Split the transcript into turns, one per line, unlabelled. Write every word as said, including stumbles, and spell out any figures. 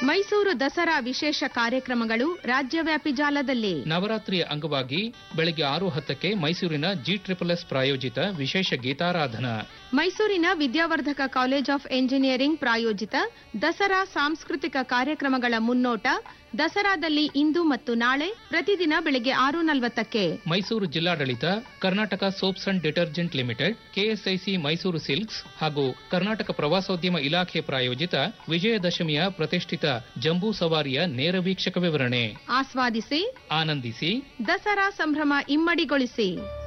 ಮೈಸೂರು ದಸರಾ ವಿಶೇಷ ಕಾರ್ಯಕ್ರಮಗಳು ರಾಜ್ಯವ್ಯಾಪಿ ಜಾಲದಲ್ಲಿ.
ನವರಾತ್ರಿಯ ಅಂಗವಾಗಿ ಬೆಳಗ್ಗೆ ಆರು ಹತ್ತಕ್ಕೆ ಮೈಸೂರಿನ ಜಿ ಟ್ರಿಪಲ್ ಎಸ್ ಪ್ರಾಯೋಜಿತ ವಿಶೇಷ ಗೀತಾರಾಧನಾ.
ಮೈಸೂರಿನ ವಿದ್ಯಾವರ್ಧಕ ಕಾಲೇಜ್ ಆಫ್ ಎಂಜಿನಿಯರಿಂಗ್ ಪ್ರಾಯೋಜಿತ ದಸರಾ ಸಾಂಸ್ಕೃತಿಕ ಕಾರ್ಯಕ್ರಮಗಳ ಮುನ್ನೋಟ. ದಸರಾದಲ್ಲಿ ಇಂದು ಮತ್ತು ನಾಳೆ ಪ್ರತಿದಿನ ಬೆಳಗ್ಗೆ ಆರು ನಲವತ್ತಕ್ಕೆ.
ಮೈಸೂರು ಜಿಲ್ಲಾಡಳಿತ, Karnataka soaps and detergent limited, KSIC Mysuru silks ಹಾಗೂ ಕರ್ನಾಟಕ ಪ್ರವಾಸೋದ್ಯಮ ಇಲಾಖೆ ಪ್ರಾಯೋಜಿತ ವಿಜಯದಶಮಿಯ ಪ್ರತಿಷ್ಠಿತ ಜಂಬೂ ಸವಾರಿಯ ನೇರ ವೀಕ್ಷಕ ವಿವರಣೆ.
ಆಸ್ವಾದಿಸಿ,
ಆನಂದಿಸಿ,
ದಸರಾ ಸಂಭ್ರಮ ಇಮ್ಮಡಿಗೊಳಿಸಿ.